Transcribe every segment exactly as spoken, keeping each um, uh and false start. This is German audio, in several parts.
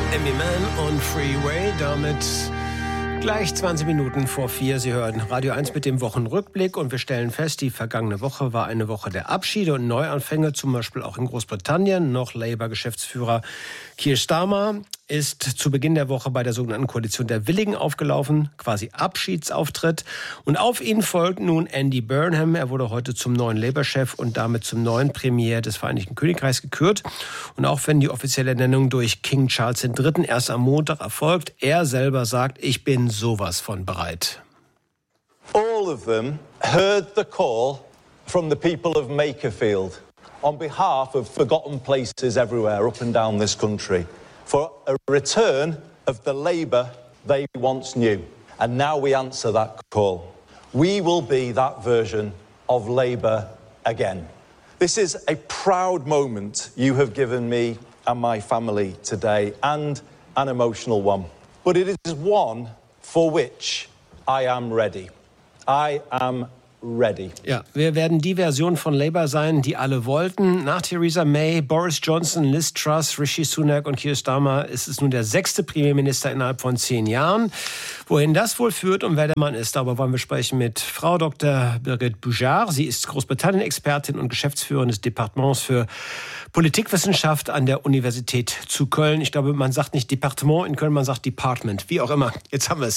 Eminem und Freeway, damit gleich zwanzig Minuten vor vier. Sie hören Radio eins mit dem Wochenrückblick und wir stellen fest, die vergangene Woche war eine Woche der Abschiede und Neuanfänge, zum Beispiel auch in Großbritannien. Noch Labour-Geschäftsführer Keir Starmer ist zu Beginn der Woche bei der sogenannten Koalition der Willigen aufgelaufen, quasi Abschiedsauftritt. Und auf ihn folgt nun Andy Burnham. Er wurde heute zum neuen Labour-Chef und damit zum neuen Premier des Vereinigten Königreichs gekürt. Und auch wenn die offizielle Ernennung durch King Charles der Dritte erst am Montag erfolgt, er selber sagt, ich bin sowas von bereit. All of them heard the call from the people of Makerfield on behalf of forgotten places everywhere up and down this country, for a return of the Labour they once knew. And now we answer that call. We will be that version of Labour again. This is a proud moment you have given me and my family today, and an emotional one. But it is one for which I am ready. I am ready. Ja, wir werden die Version von Labour sein, die alle wollten. Nach Theresa May, Boris Johnson, Liz Truss, Rishi Sunak und Keir Starmer ist es nun der sechste Premierminister innerhalb von zehn Jahren. Wohin das wohl führt und wer der Mann ist, darüber wollen wir sprechen mit Frau Doktor Birgit Bujard. Sie ist Großbritannien-Expertin und Geschäftsführerin des Departements für Politikwissenschaft an der Universität zu Köln. Ich glaube, man sagt nicht Departement in Köln, man sagt Department. Wie auch immer. Jetzt haben wir es.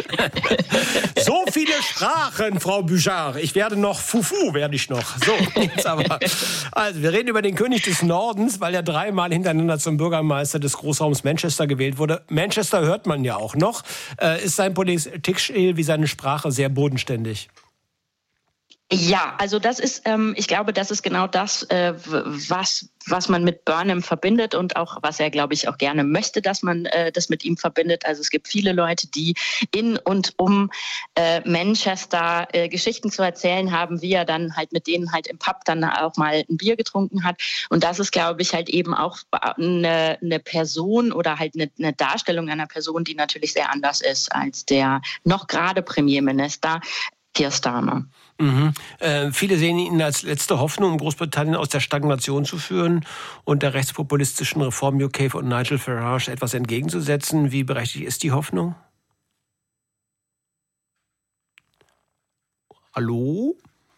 So viele Sprachen, Frau Bujard. Ich werde noch Fufu, werde ich noch. So, jetzt aber. Also, wir reden über den König des Nordens, weil er dreimal hintereinander zum Bürgermeister des Großraums Manchester gewählt wurde. Manchester hört man ja auch noch. Äh, ist sein Politikstil wie seine Sprache sehr bodenständig? Ja, also das ist, ähm, ich glaube, das ist genau das, äh, was was man mit Burnham verbindet und auch, was er, glaube ich, auch gerne möchte, dass man äh, das mit ihm verbindet. Also es gibt viele Leute, die in und um äh, Manchester äh, Geschichten zu erzählen haben, wie er dann halt mit denen halt im Pub dann auch mal ein Bier getrunken hat. Und das ist, glaube ich, halt eben auch eine, eine Person oder halt eine, eine Darstellung einer Person, die natürlich sehr anders ist als der noch gerade Premierminister Keir Starmer. Mhm. Äh, viele sehen ihn als letzte Hoffnung, um Großbritannien aus der Stagnation zu führen und der rechtspopulistischen Reform U K von Nigel Farage etwas entgegenzusetzen. Wie berechtigt ist die Hoffnung? Hallo?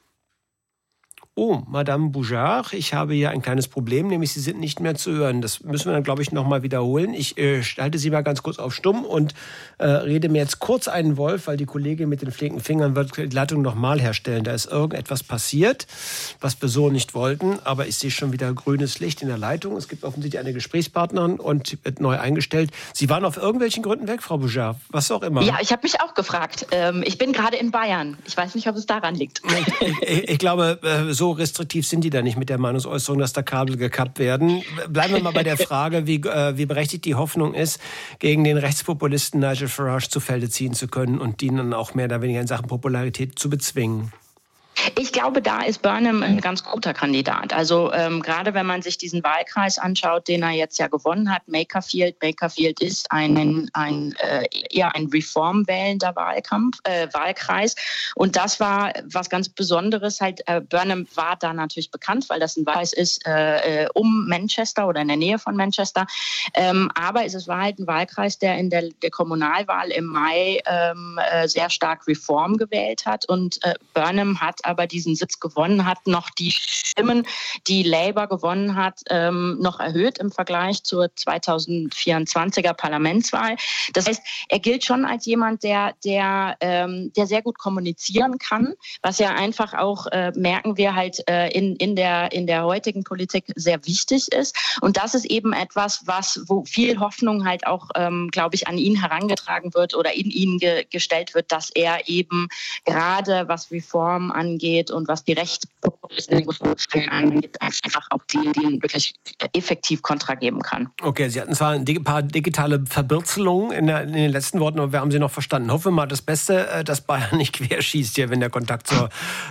Oh, Madame Bujard, ich habe hier ein kleines Problem, nämlich Sie sind nicht mehr zu hören. Das müssen wir dann, glaube ich, nochmal wiederholen. Ich äh, schalte Sie mal ganz kurz auf stumm und äh, rede mir jetzt kurz einen Wolf, weil die Kollegin mit den flinken Fingern wird die Leitung nochmal herstellen. Da ist irgendetwas passiert, was wir so nicht wollten, aber ich sehe schon wieder grünes Licht in der Leitung. Es gibt offensichtlich eine Gesprächspartnerin und wird neu eingestellt. Sie waren auf irgendwelchen Gründen weg, Frau Bujard, was auch immer. Ja, ich habe mich auch gefragt. Ähm, ich bin gerade in Bayern. Ich weiß nicht, ob es daran liegt. Ich, ich, ich glaube, äh, so So restriktiv sind die da nicht mit der Meinungsäußerung, dass da Kabel gekappt werden. Bleiben wir mal bei der Frage, wie, äh, wie berechtigt die Hoffnung ist, gegen den Rechtspopulisten Nigel Farage zu Felde ziehen zu können und ihn dann auch mehr oder weniger in Sachen Popularität zu bezwingen. Ich glaube, da ist Burnham ein ganz guter Kandidat. Also ähm, gerade wenn man sich diesen Wahlkreis anschaut, den er jetzt ja gewonnen hat, Makerfield. Makerfield ist ein, ein äh, eher ein reformwählender Wahlkampf, äh, Wahlkreis. Und das war was ganz Besonderes. Halt, äh, Burnham war da natürlich bekannt, weil das ein Wahlkreis ist äh, um Manchester oder in der Nähe von Manchester. Ähm, aber es war halt ein Wahlkreis, der in der, der Kommunalwahl im Mai ähm, äh, sehr stark Reform gewählt hat. Und äh, Burnham hat aber diesen Sitz gewonnen hat, noch die Stimmen, die Labour gewonnen hat, ähm, noch erhöht im Vergleich zur zweitausendvierundzwanziger Parlamentswahl. Das heißt, er gilt schon als jemand, der, der, ähm, der sehr gut kommunizieren kann, was ja einfach auch, äh, merken wir halt, äh, in, in, der, in der heutigen Politik sehr wichtig ist. Und das ist eben etwas, was, wo viel Hoffnung halt auch, ähm, glaube ich, an ihn herangetragen wird oder in ihn ge- gestellt wird, dass er eben gerade, was Reform angeht, geht und was die Rechtspopulisten angeht, einfach auch die, die wirklich effektiv Kontra geben kann. Okay, Sie hatten zwar ein paar digitale Verbürzelungen in, der, in den letzten Worten, aber wir haben Sie noch verstanden. Hoffen wir mal das Beste, dass Bayern nicht querschießt hier, wenn der Kontakt zur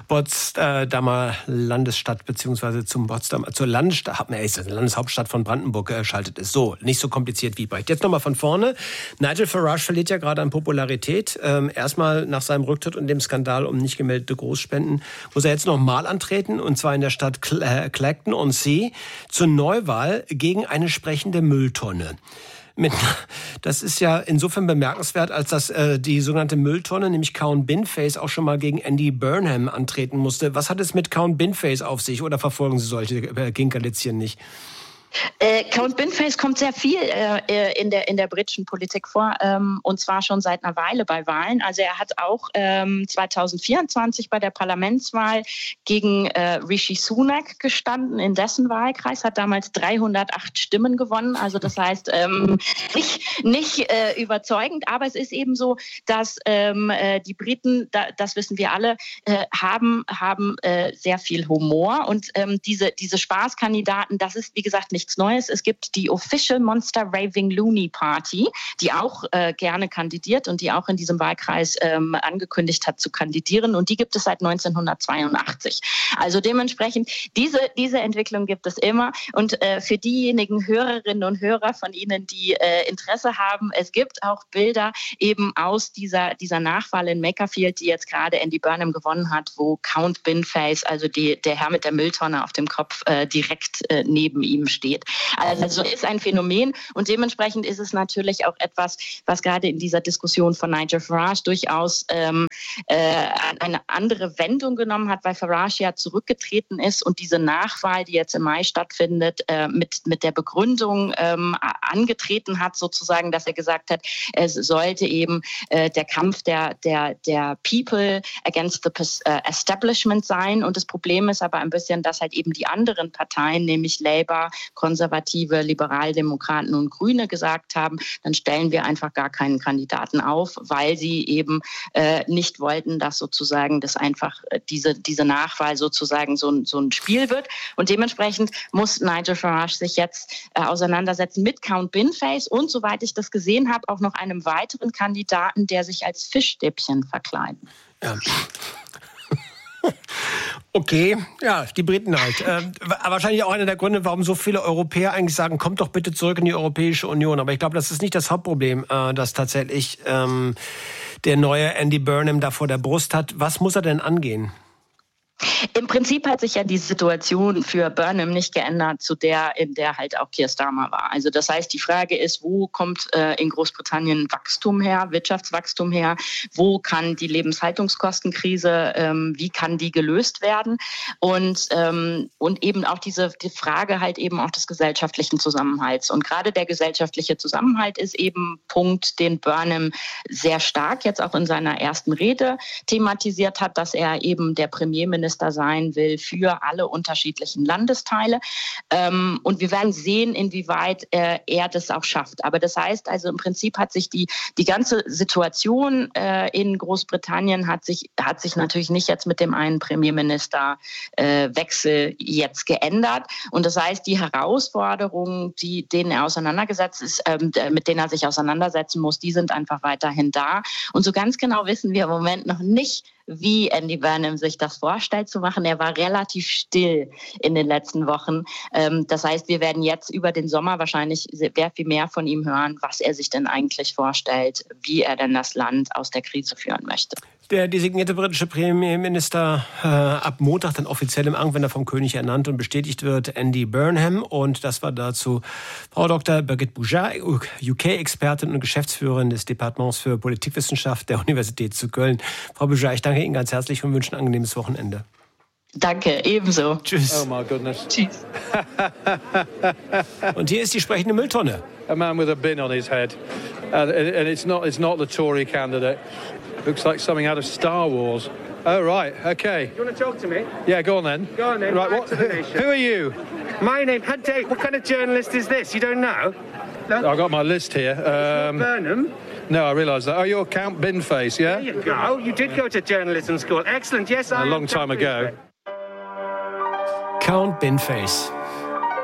Potsdamer Landesstadt beziehungsweise zum Potsdamer, zur Landesstadt, nee, ist das Landeshauptstadt von Brandenburg geschaltet ist. So, nicht so kompliziert wie Brecht. Jetzt nochmal von vorne. Nigel Farage verliert ja gerade an Popularität. Ähm, erstmal nach seinem Rücktritt und dem Skandal um nicht gemeldete Großspenden muss er jetzt nochmal antreten, und zwar in der Stadt Clacton-on-Sea zur Neuwahl gegen eine sprechende Mülltonne. Mit, das ist ja insofern bemerkenswert, als dass äh, die sogenannte Mülltonne, nämlich Count Binface, auch schon mal gegen Andy Burnham antreten musste. Was hat es mit Count Binface auf sich oder verfolgen Sie solche äh, Kinkerlitzchen nicht? Äh, Count Binface kommt sehr viel äh, in der in der britischen Politik vor, ähm, und zwar schon seit einer Weile bei Wahlen. Also er hat auch ähm, zwanzig vierundzwanzig bei der Parlamentswahl gegen äh, Rishi Sunak gestanden in dessen Wahlkreis, hat damals dreihundertacht Stimmen gewonnen. Also das heißt ähm, nicht, nicht äh, überzeugend, aber es ist eben so, dass ähm, äh, die Briten, da, das wissen wir alle, äh, haben haben äh, sehr viel Humor und ähm, diese diese Spaßkandidaten, das ist wie gesagt nicht Neues. Es gibt die Official Monster Raving Loony Party, die auch äh, gerne kandidiert und die auch in diesem Wahlkreis ähm, angekündigt hat zu kandidieren. Und die gibt es seit neunzehnhundertzweiundachtzig. Also dementsprechend, diese, diese Entwicklung gibt es immer. Und äh, für diejenigen Hörerinnen und Hörer von Ihnen, die äh, Interesse haben, es gibt auch Bilder eben aus dieser, dieser Nachwahl in Makerfield, die jetzt gerade Andy Burnham gewonnen hat, wo Count Binface, also die, der Herr mit der Mülltonne auf dem Kopf, äh, direkt äh, neben ihm steht. Also so ist ein Phänomen und dementsprechend ist es natürlich auch etwas, was gerade in dieser Diskussion von Nigel Farage durchaus ähm, äh, eine andere Wendung genommen hat, weil Farage ja zurückgetreten ist und diese Nachwahl, die jetzt im Mai stattfindet, äh, mit, mit der Begründung ähm, angetreten hat, sozusagen, dass er gesagt hat, es sollte eben äh, der Kampf der, der, der People against the Establishment sein. Und das Problem ist aber ein bisschen, dass halt eben die anderen Parteien, nämlich Labour, Konservative, Liberaldemokraten und Grüne gesagt haben, dann stellen wir einfach gar keinen Kandidaten auf, weil sie eben äh, nicht wollten, dass sozusagen das einfach äh, diese, diese Nachwahl sozusagen so, so ein Spiel wird. Und dementsprechend muss Nigel Farage sich jetzt äh, auseinandersetzen mit Count Binface und, soweit ich das gesehen habe, auch noch einem weiteren Kandidaten, der sich als Fischstäbchen verkleidet. Ja. Okay, ja, die Briten halt. Äh, wahrscheinlich auch einer der Gründe, warum so viele Europäer eigentlich sagen, kommt doch bitte zurück in die Europäische Union. Aber ich glaube, das ist nicht das Hauptproblem, äh, das tatsächlich ähm, der neue Andy Burnham da vor der Brust hat. Was muss er denn angehen? Im Prinzip hat sich ja die Situation für Burnham nicht geändert zu der, in der halt auch Keir Starmer war. Also das heißt, die Frage ist, wo kommt äh, in Großbritannien Wachstum her, Wirtschaftswachstum her? Wo kann die Lebenshaltungskostenkrise, ähm, wie kann die gelöst werden? Und, ähm, und eben auch diese die Frage halt eben auch des gesellschaftlichen Zusammenhalts. Und gerade der gesellschaftliche Zusammenhalt ist eben Punkt, den Burnham sehr stark jetzt auch in seiner ersten Rede thematisiert hat, dass er eben der Premierminister sein will für alle unterschiedlichen Landesteile. Ähm, und wir werden sehen, inwieweit äh, er das auch schafft. Aber das heißt also, im Prinzip hat sich die, die ganze Situation äh, in Großbritannien hat sich, hat sich natürlich nicht jetzt mit dem einen Premierministerwechsel äh, jetzt geändert. Und das heißt, die Herausforderungen, die, denen er auseinandergesetzt ist, ähm, mit denen er sich auseinandersetzen muss, die sind einfach weiterhin da. Und so ganz genau wissen wir im Moment noch nicht, wie Andy Burnham sich das vorstellt zu machen. Er war relativ still in den letzten Wochen. Das heißt, wir werden jetzt über den Sommer wahrscheinlich sehr viel mehr von ihm hören, was er sich denn eigentlich vorstellt, wie er denn das Land aus der Krise führen möchte. Der designierte britische Premierminister äh, ab Montag dann offiziell im Amt, wenn er vom König ernannt und bestätigt wird, Andy Burnham. Und das war dazu Frau Doktor Birgit Bouchard, U K-Expertin und Geschäftsführerin des Departements für Politikwissenschaft der Universität zu Köln. Frau Bouchard, ich danke Ihnen ganz herzlich und wünsche ein angenehmes Wochenende. Danke, ebenso. Tschüss. Oh my goodness. Tschüss. Und hier ist die sprechende Mülltonne. A man with a bin on his head. And, and it's not it's not the Tory candidate. Looks like something out of Star Wars. Oh, right, okay. You want to talk to me? Yeah, go on then. Go on then. Right, Back what, to the nation. who are you? My name, Dave, what kind of journalist is this? You don't know? No? I've got my list here. Um, Burnham. no, I realise that. Oh, you're Count Binface, yeah? There you go. You did go to journalism school. Excellent. Yes, I A am long time Count ago. Binface. Count Binface.